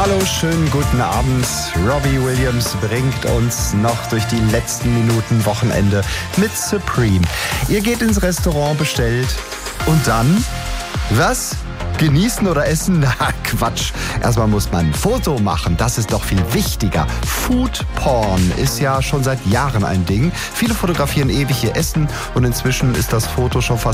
Hallo, schönen guten Abend. Robbie Williams bringt uns noch durch die letzten Minuten Wochenende mit Supreme. Ihr geht ins Restaurant, bestellt und dann, was? Genießen oder essen? Na, Quatsch. Erstmal muss man ein Foto machen. Das ist doch viel wichtiger. Food Porn ist ja schon seit Jahren ein Ding. Viele fotografieren ewig ihr Essen und inzwischen ist das Foto schon fast